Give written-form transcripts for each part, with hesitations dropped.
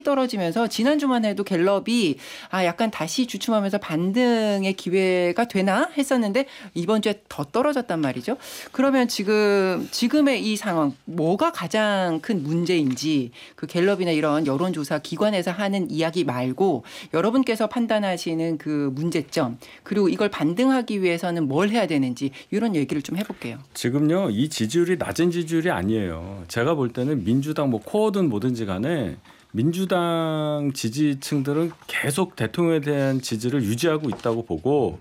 떨어지면서 지난주만 해도 갤럽이 약간 다시 주춤하면서 반등의 기회가 되나 했었는데 이번 주에 더 떨어졌단 말이죠. 그러면 지금의 이 상황 뭐가 가장 큰 문제인지 그 갤럽이나 이런 여론조사 기관에서 하는 이야기 말고 여러분께서 판단하시는 그 문제점 그리고 이걸 반등하기 위해서는 뭘 해야 되는지 이런 얘기를 좀 해볼게요. 지금요 이 지지율이 낮은 지지율이 아니에요. 제가 볼 때는 민주당 뭐 코어든 뭐든지 간에 민주당 지지층들은 계속 대통령에 대한 지지를 유지하고 있다고 보고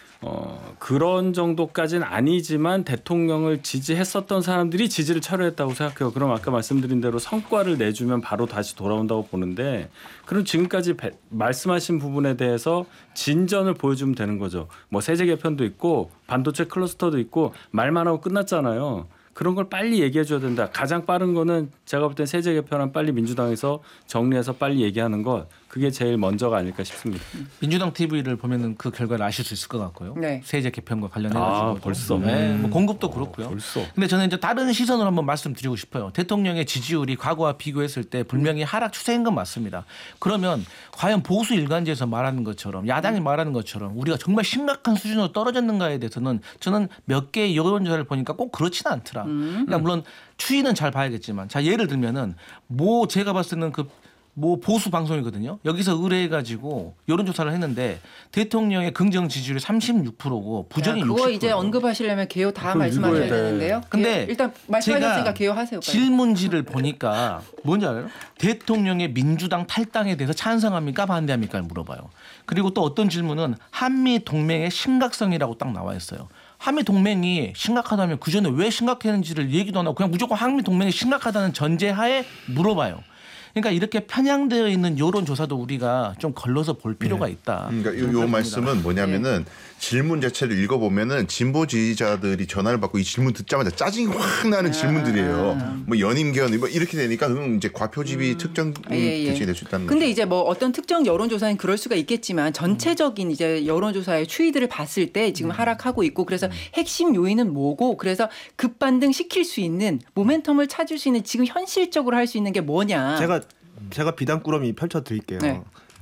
그런 정도까지는 아니지만 대통령을 지지했었던 사람들이 지지를 철회했다고 생각해요. 그럼 아까 말씀드린 대로 성과를 내주면 바로 다시 돌아온다고 보는데 그럼 지금까지 말씀하신 부분에 대해서 진전을 보여주면 되는 거죠. 뭐 세제 개편도 있고 반도체 클러스터도 있고 말만 하고 끝났잖아요. 그런 걸 빨리 얘기해 줘야 된다. 가장 빠른 거는 제가 볼 땐 세제 개편안 빨리 민주당에서 정리해서 빨리 얘기하는 것 그게 제일 먼저가 아닐까 싶습니다. 민주당 TV를 보면은 그 결과를 아실 수 있을 것 같고요. 네. 세제 개편과 관련해가지고 벌써. 네. 뭐 공급도 그렇고요. 벌써. 근데 저는 이제 다른 시선으로 한번 말씀드리고 싶어요. 대통령의 지지율이 과거와 비교했을 때 분명히 하락 추세인 건 맞습니다. 그러면 과연 보수 일간지에서 말하는 것처럼 야당이 말하는 것처럼 우리가 정말 심각한 수준으로 떨어졌는가에 대해서는 저는 몇 개의 여론조사를 보니까 꼭 그렇지는 않더라. 그러니까 물론 추이는 잘 봐야겠지만 자 예를 들면은 뭐 제가 봤을 때는 뭐 보수 방송이거든요. 여기서 의뢰해가지고 여론조사를 했는데 대통령의 긍정 지지율이 36%고 부정이 60%. 그거 이제 언급하시려면 개요 다 말씀하셔야 되는데요. 근데 일단 말씀하셨으니까 개요하세요. 빨리. 질문지를 보니까 뭔지 알아요? 대통령의 민주당 탈당에 대해서 찬성합니까 반대합니까 물어봐요. 그리고 또 어떤 질문은 한미 동맹의 심각성이라고 딱 나와 있어요. 한미 동맹이 심각하다면 그 전에 왜 심각했는지를 얘기도 안 하고 그냥 무조건 한미 동맹이 심각하다는 전제하에 물어봐요. 그러니까 이렇게 편향되어 있는 여론조사도 우리가 좀 걸러서 볼 필요가 있다. 그러니까 이 말씀은 뭐냐면은 질문 자체를 읽어보면은 진보 지지자들이 전화를 받고 이 질문 듣자마자 짜증이 확 나는 질문들이에요. 뭐 연임 개헌 뭐 이렇게 되니까 이제 과표집이 특정 대책이 될 수 있다는 거죠. 근데 이제 뭐 어떤 특정 여론조사는 그럴 수가 있겠지만 전체적인 이제 여론조사의 추이들을 봤을 때 지금 하락하고 있고 그래서 핵심 요인은 뭐고 그래서 급반등 시킬 수 있는 모멘텀을 찾을 수 있는 지금 현실적으로 할 수 있는 게 뭐냐. 제가 비단꾸러미 펼쳐드릴게요. 네.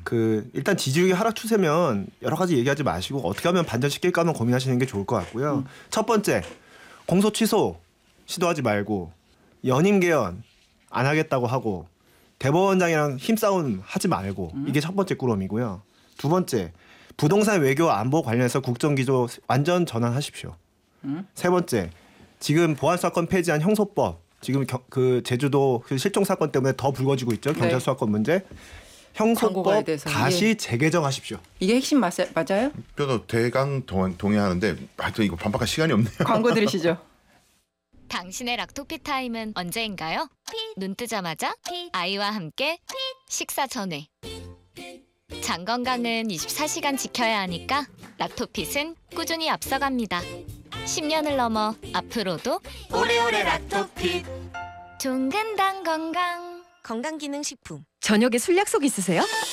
일단 지지율이 하락 추세면 여러 가지 얘기하지 마시고 어떻게 하면 반전시킬까 한번 고민하시는 게 좋을 것 같고요. 첫 번째, 공소 취소 시도하지 말고 연임 개헌 안 하겠다고 하고 대법원장이랑 힘싸움 하지 말고 이게 첫 번째 꾸러미고요. 두 번째, 부동산 외교 안보 관련해서 국정기조 완전 전환하십시오. 세 번째, 지금 보안사건 폐지한 형소법 지금 그 제주도 그 실종 사건 때문에 더 불거지고 있죠. 경찰 수사권 문제. 형소법 다시 재개정하십시오. 이게 핵심 맞아요? 저도 대강 동의하는데 하여튼 이거 반박할 시간이 없네요. 광고 들으시죠. 당신의 락토피 타임은 언제인가요? 눈 뜨자마자 아이와 함께 식사 전에. 장 건강은 24시간 지켜야 하니까 락토핏은 꾸준히 앞서갑니다. 10년을 넘어 앞으로도 오래오래 락토핏. 종근당 건강. 건강기능식품. 저녁에 술 약속 있으세요?